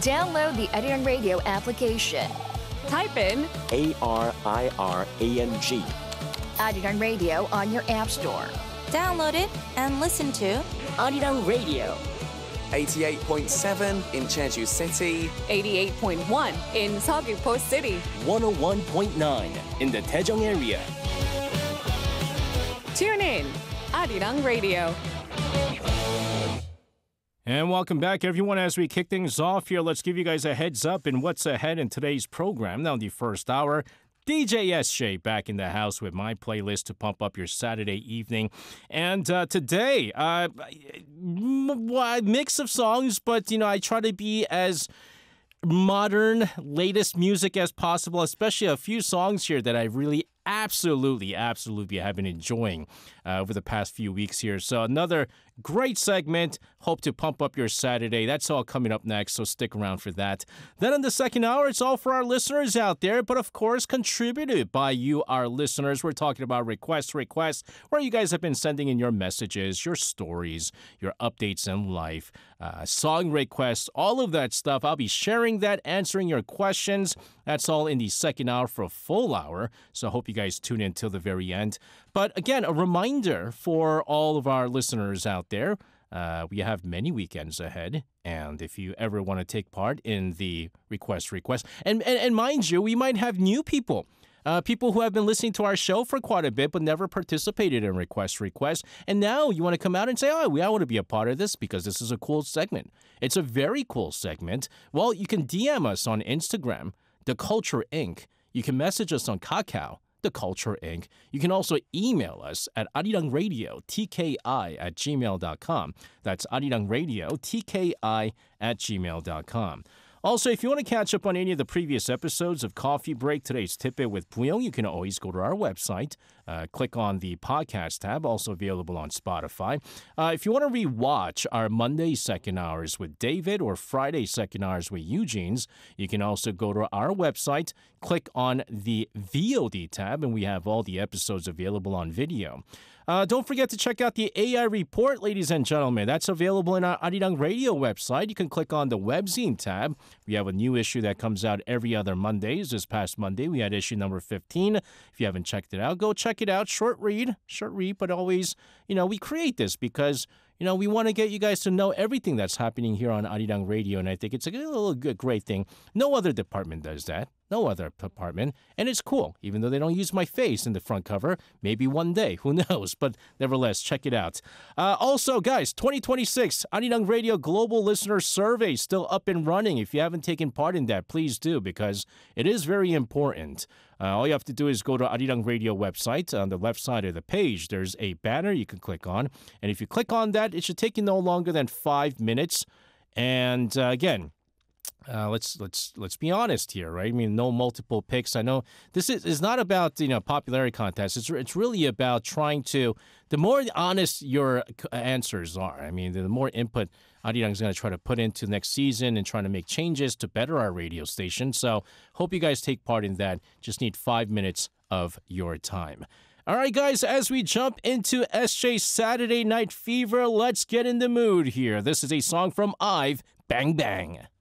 Download the Arirang Radio application. Type in ARIRANG. Arirang Radio on your app store. Download it and listen to Arirang Radio. 88.7 in Jeju City, 88.1 in Seogwipo City, 101.9 in the Daejeong area. Tune in, Arirang Radio. And welcome back, everyone. As we kick things off here, let's give you guys a heads up in what's ahead in today's program. Now, in the first hour, DJ SJ back in the house with my playlist to pump up your Saturday evening. And today, mix of songs, but, I try to be as modern, latest music as possible, especially a few songs here that I really absolutely have been enjoying over the past few weeks here. So another great segment. Hope to pump up your Saturday. That's all coming up next, so stick around for that. Then in the second hour, it's all for our listeners out there, but of course contributed by you, our listeners. We're talking about requests, where you guys have been sending in your messages, your stories, your updates in life, song requests, all of that stuff. I'll be sharing that, answering your questions. That's all in the second hour for a full hour, so I hope you guys tune in till the very end. But again, a reminder for all of our listeners out there, we have many weekends ahead, and if you ever want to take part in the request, and mind you, we might have new people. People who have been listening to our show for quite a bit but never participated in request. And now you want to come out and say, I want to be a part of this because this is a cool segment. It's a very cool segment. Well, you can DM us on Instagram, The Culture Inc. You can message us on Kakao, The Culture Inc. You can also email us at arirangradiotki@gmail.com. That's arirangradiotki@gmail.com. Also, if you want to catch up on any of the previous episodes of Coffee Break, Today's Tidbit with Buyong, you can always go to our website, click on the podcast tab, also available on Spotify. If you want to rewatch our Monday second hours with David or Friday second hours with Eugene's, you can also go to our website, click on the VOD tab, and we have all the episodes available on video. Don't forget to check out the AI report, ladies and gentlemen. That's available in our Arirang Radio website. You can click on the webzine tab. We have a new issue that comes out every other Mondays. This past Monday, we had issue number 15. If you haven't checked it out, go check it out. Short read, but always, we create this because, we want to get you guys to know everything that's happening here on Arirang Radio, and I think it's a little great thing. No other department does that. No other department. And it's cool, even though they don't use my face in the front cover. Maybe one day, who knows? But nevertheless, check it out. Also, guys, 2026 Arirang Radio Global Listener Survey still up and running. If you haven't taken part in that, please do, because it is very important. All you have to do is go to Arirang Radio website. On the left side of the page, there's a banner you can click on. And if you click on that, it should take you no longer than 5 minutes. And again, let's be honest here, right? I mean, no multiple picks. I know this is not about popularity contest. It's really about trying to. The more honest your answers are, I mean, the more input Arirang is going to try to put into next season and trying to make changes to better our radio station. So hope you guys take part in that. Just need 5 minutes of your time. All right, guys, as we jump into SJ's Saturday Night Fever, let's get in the mood here. This is a song from IVE, Bang Bang.